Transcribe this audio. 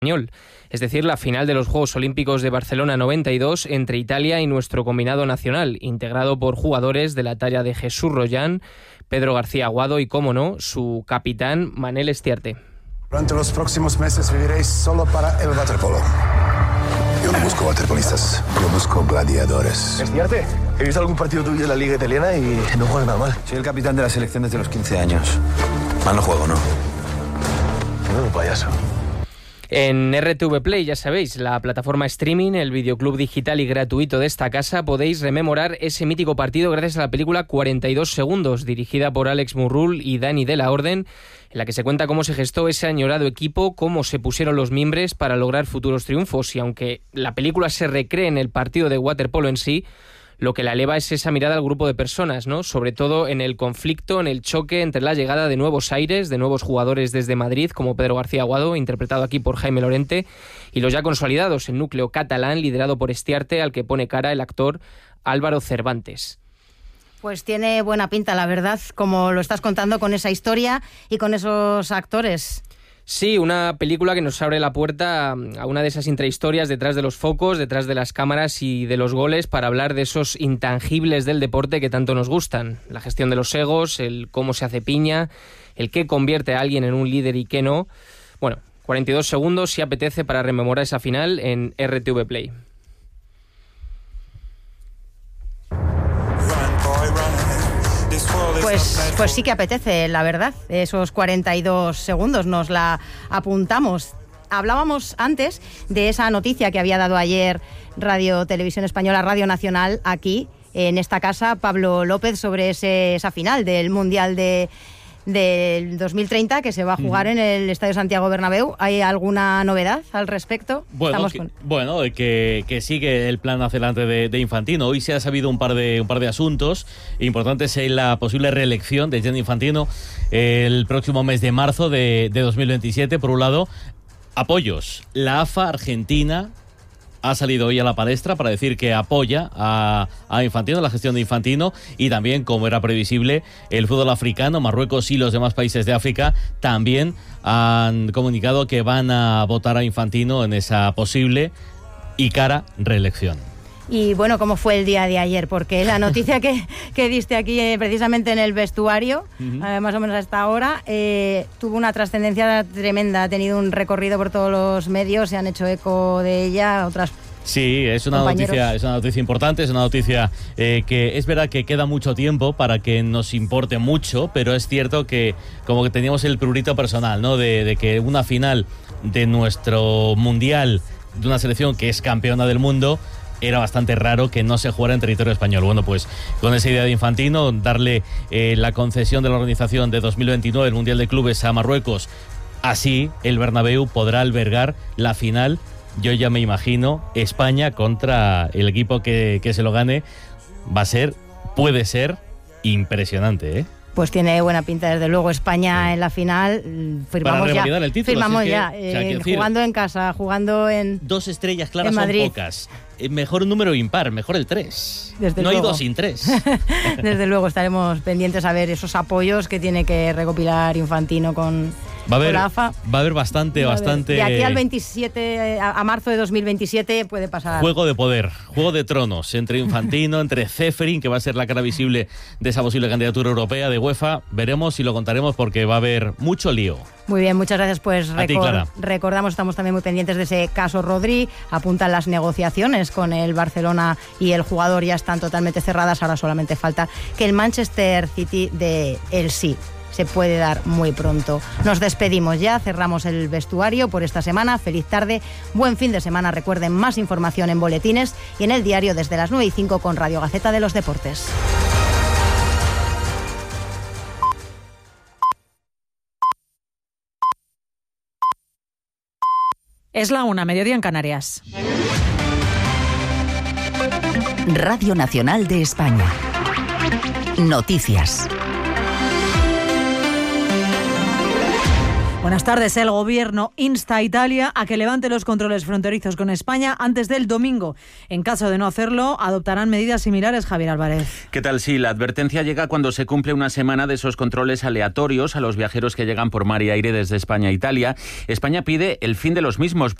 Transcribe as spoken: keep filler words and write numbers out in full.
español, es decir, la final de los Juegos Olímpicos de Barcelona noventa y dos entre Italia y nuestro combinado nacional, integrado por jugadores de la talla de Jesús Rollán, Pedro García Aguado y, cómo no, su capitán Manel Estiarte. Durante los próximos meses viviréis solo para el waterpolo. Yo no busco waterpolistas, yo busco gladiadores. Estiarte, he visto algún partido tuyo en la liga italiana y no juegas nada mal. Soy el capitán de la selección desde los quince años. Mal no juego, ¿no? No, un payaso. En R T V Play, ya sabéis, la plataforma streaming, el videoclub digital y gratuito de esta casa, podéis rememorar ese mítico partido gracias a la película cuarenta y dos segundos, dirigida por Alex Murrul y Dani de la Orden, en la que se cuenta cómo se gestó ese añorado equipo, cómo se pusieron los mimbres para lograr futuros triunfos. Y aunque la película se recree en el partido de waterpolo en sí, lo que la eleva es esa mirada al grupo de personas, ¿no? Sobre todo en el conflicto, en el choque entre la llegada de nuevos aires, de nuevos jugadores desde Madrid, como Pedro García Aguado, interpretado aquí por Jaime Lorente, y los ya consolidados, el núcleo catalán, liderado por Estiarte, al que pone cara el actor Álvaro Cervantes. Pues tiene buena pinta, la verdad, como lo estás contando con esa historia y con esos actores. Sí, una película que nos abre la puerta a una de esas intrahistorias detrás de los focos, detrás de las cámaras y de los goles, para hablar de esos intangibles del deporte que tanto nos gustan. La gestión de los egos, el cómo se hace piña, el qué convierte a alguien en un líder y qué no. Bueno, cuarenta y dos segundos si apetece para rememorar esa final en R T V Play. Pues, pues sí que apetece, la verdad. Esos cuarenta y dos segundos nos la apuntamos. Hablábamos antes de esa noticia que había dado ayer Radio Televisión Española, Radio Nacional, aquí en esta casa, Pablo López, sobre ese, esa final del Mundial de del dos mil treinta que se va a jugar en el Estadio Santiago Bernabéu. ¿Hay alguna novedad al respecto? Bueno, que, con... bueno que, que sigue el plan hacia adelante de, de Infantino. Hoy se ha sabido un par de un par de asuntos importantes en la posible reelección de Gianni Infantino el próximo mes de marzo de, de dos mil veintisiete. Por un lado, apoyos. La A F A Argentina ha salido hoy a la palestra para decir que apoya a, a Infantino, la gestión de Infantino, y también, como era previsible, el fútbol africano, Marruecos y los demás países de África también han comunicado que van a votar a Infantino en esa posible y cara reelección. Y bueno, ¿cómo fue el día de ayer? Porque la noticia que, que diste aquí eh, precisamente en el vestuario, uh-huh. eh, más o menos hasta ahora, eh, tuvo una trascendencia tremenda, ha tenido un recorrido por todos los medios, se han hecho eco de ella, otras. Sí, es una noticia, es una noticia importante, es una noticia eh, que es verdad que queda mucho tiempo para que nos importe mucho, pero es cierto que como que teníamos el prurito personal, ¿no? De, de que una final de nuestro mundial, de una selección que es campeona del mundo, era bastante raro que no se jugara en territorio español. Bueno, pues con esa idea de Infantino, darle eh, la concesión de la organización de dos mil veintinueve, el Mundial de Clubes, a Marruecos, así el Bernabéu podrá albergar la final. Yo ya me imagino España contra el equipo que, que se lo gane. Va a ser, puede ser, impresionante, ¿eh? Pues tiene buena pinta, desde luego. España sí. En la final, firmamos Para ya. El título, firmamos si es ya, que, o sea, eh, decir, jugando en casa, jugando en dos estrellas claras en son Madrid. Pocas. Mejor un número impar, mejor el tres. Desde no luego. hay dos sin tres. Desde luego estaremos pendientes a ver esos apoyos que tiene que recopilar Infantino con, va a haber, con la A F A. Va a haber bastante, va a haber. bastante. De aquí al veintisiete, a, a marzo de dos mil veintisiete puede pasar. Juego de poder, juego de tronos entre Infantino, entre Ceferin, que va a ser la cara visible de esa posible candidatura europea de UEFA. Veremos y lo contaremos porque va a haber mucho lío. Muy bien, muchas gracias. Pues a ti, Clara. Recordamos, estamos también muy pendientes de ese caso Rodri. Apuntan las negociaciones con el Barcelona y el jugador, ya están totalmente cerradas. Ahora solamente falta que el Manchester City dé el sí. Se puede dar muy pronto. Nos despedimos ya, cerramos el vestuario por esta semana. Feliz tarde, buen fin de semana. Recuerden, más información en boletines y en el diario desde las nueve y cinco con Radio Gaceta de los Deportes. Es la una, mediodía en Canarias. Radio Nacional de España. Noticias. Buenas tardes. El Gobierno insta a Italia a que levante los controles fronterizos con España antes del domingo. En caso de no hacerlo, adoptarán medidas similares. Javier Álvarez. ¿Qué tal? Sí, la advertencia llega cuando se cumple una semana de esos controles aleatorios a los viajeros que llegan por mar y aire desde España a Italia. España pide el fin de los mismos